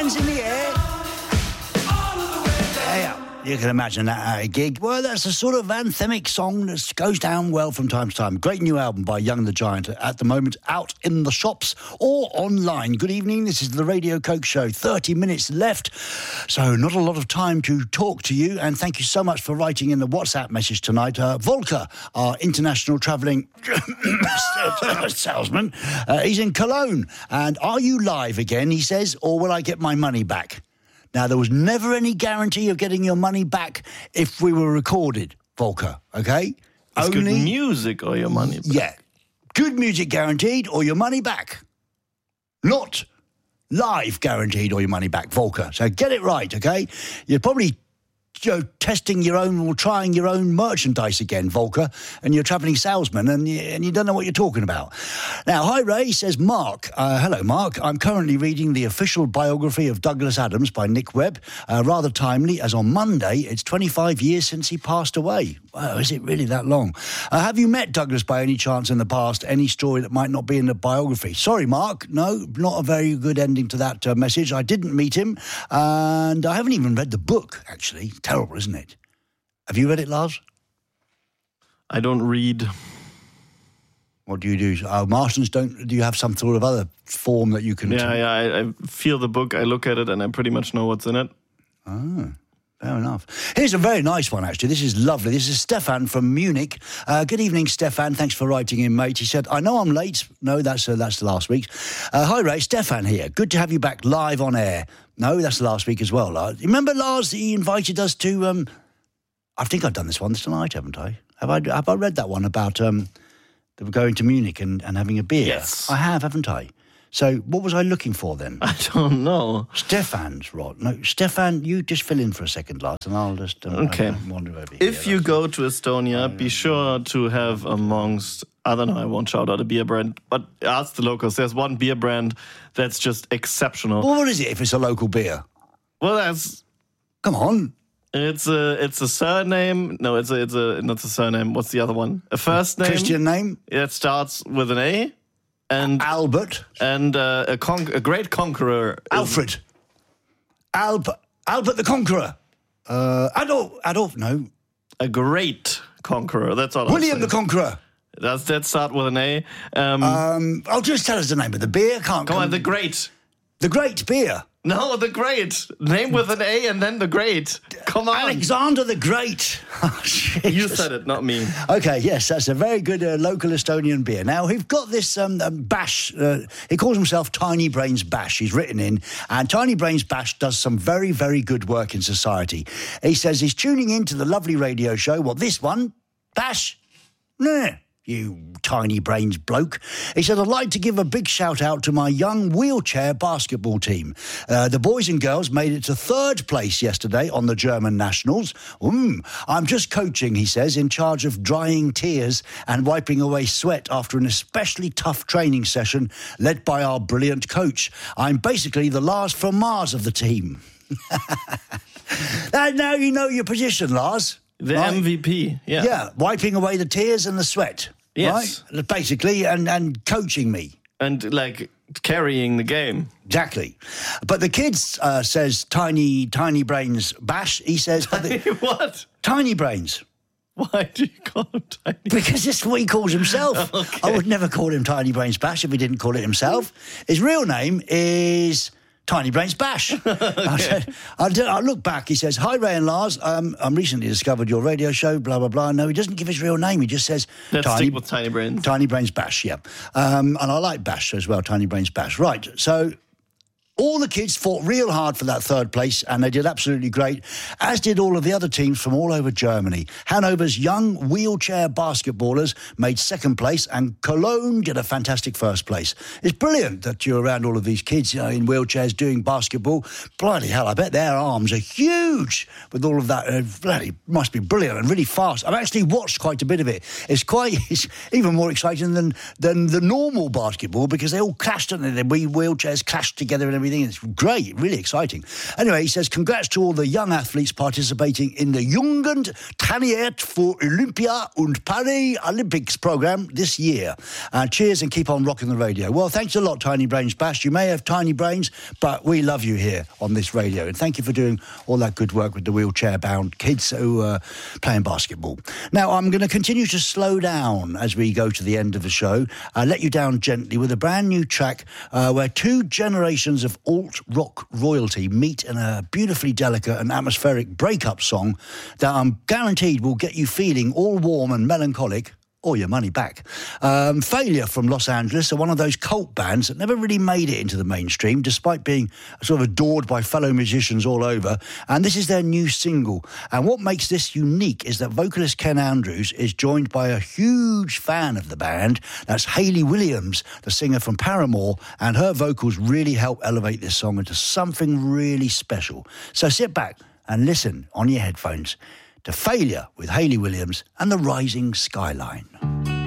hands in the air. Yeah. You can imagine that at a gig. Well, that's a sort of anthemic song that goes down well from time to time. Great new album by Young the Giant at the moment, out in the shops or online. Good evening, this is the Radio Coke Show. 30 minutes left, so not a lot of time to talk to you. And thank you so much for writing in the WhatsApp message tonight. Volker, our international travelling salesman, he's in Cologne. And are you live again, he says, or will I get my money back? Now, there was never any guarantee of getting your money back if we were recorded, Volker, okay? It's only good music or your money back. Yeah. Good music guaranteed or your money back. Not live guaranteed or your money back, Volker. So get it right, okay? You're probably testing your own or trying your own merchandise again, Volker, and you're a travelling salesman and you don't know what you're talking about. Now, hi, Ray, says Mark. Hello, Mark. I'm currently reading the official biography of Douglas Adams by Nick Webb, rather timely, as on Monday, it's 25 years since he passed away. Wow, is it really that long? Have you met Douglas by any chance in the past? Any story that might not be in the biography? Sorry, Mark. No, not a very good ending to that message. I didn't meet him, and I haven't even read the book, actually. Terrible, isn't it? Have you read it, Lars? I don't read. What do you do? Oh, Martians don't. Do you have some sort of other form that you can? I feel the book. I look at it, and I pretty much know what's in it. Oh, fair enough. Here's a very nice one, actually. This is lovely. This is Stefan from Munich. Good evening, Stefan. Thanks for writing in, mate. He said, I know I'm late. No, that's the last week. Hi, Ray. Stefan here. Good to have you back live on air. No, that's the last week as well, Lars. Remember, Lars, he invited us to... I think I've done this one tonight, haven't I? Have I read that one about they were going to Munich and having a beer? Yes. I have, haven't I? So what was I looking for then? I don't know. Stefan's right. No, Stefan, you just fill in for a second, Lars, and I'll just okay. wander over here. If you go to Estonia, be sure to have amongst... I don't know, I won't shout out a beer brand, but ask the locals. There's one beer brand that's just exceptional. Well, what is it if it's a local beer? Well, that's... Come on. It's a surname. No, it's not a surname. What's the other one? A first name. Christian name? Yeah, it starts with an A. And Albert. And a great conqueror. Alfred. Albert the Conqueror. Adolf, no. A great conqueror, that's all. William the Conqueror. That start with an A. I'll just tell us the name of the beer. Come on, the great. The Great Beer. No, the Great. Name with an A and then the Great. Come on. Alexander the Great. Oh, you said it, not me. Okay, yes, that's a very good local Estonian beer. Now, we've got this Bash. He calls himself Tiny Brains Bash. He's written in, and Tiny Brains Bash does some very, very good work in society. He says he's tuning in to the lovely radio show. Well, this one, Bash? Nah. You tiny brains bloke. He said, I'd like to give a big shout out to my young wheelchair basketball team. The boys and girls made it to third place yesterday on the German nationals. I'm just coaching, he says, in charge of drying tears and wiping away sweat after an especially tough training session led by our brilliant coach. I'm basically the Lars from Mars of the team. Now you know your position, Lars. The right? MVP, yeah. Yeah, wiping away the tears and the sweat. Yes. Right? Basically, and coaching me. And, like, carrying the game. Exactly. But the kids, says Tiny Brains Bash, he says... What? Tiny Brains. Why do you call him Tiny? Because that's what he calls himself. Okay. I would never call him Tiny Brains Bash if he didn't call it himself. His real name is... Tiny Brains Bash. Okay. I look back, he says, hi, Ray and Lars. I recently discovered your radio show, blah, blah, blah. No, he doesn't give his real name. He just says... Let's stick with Tiny Brains. Tiny Brains Bash, yeah. And I like Bash as well, Tiny Brains Bash. Right, so... All the kids fought real hard for that third place, and they did absolutely great, as did all of the other teams from all over Germany. Hanover's young wheelchair basketballers made second place, and Cologne did a fantastic first place. It's brilliant that you're around all of these kids, in wheelchairs doing basketball. Bloody hell, I bet their arms are huge with all of that. Bloody must be brilliant and really fast. I've actually watched quite a bit of it. It's even more exciting than the normal basketball, because they all clashed, and the wheelchairs clashed together and everything. everything. It's great, really exciting. Anyway, he says, congrats to all the young athletes participating in the Jugend Trainiert für Olympia und Paris Olympics program this year. Cheers and keep on rocking the radio. Well, thanks a lot, Tiny Brains Bash. You may have tiny brains, but we love you here on this radio. And thank you for doing all that good work with the wheelchair-bound kids who are playing basketball. Now, I'm going to continue to slow down as we go to the end of the show. I'll let you down gently with a brand new track where two generations of alt-rock royalty meet in a beautifully delicate and atmospheric breakup song that I'm guaranteed will get you feeling all warm and melancholic, or your money back. Failure from Los Angeles are one of those cult bands that never really made it into the mainstream, despite being sort of adored by fellow musicians all over. And this is their new single. And what makes this unique is that vocalist Ken Andrews is joined by a huge fan of the band. That's Hayley Williams, the singer from Paramore, and her vocals really help elevate this song into something really special. So sit back and listen on your headphones to Failure with Hayley Williams and the Rising Skyline.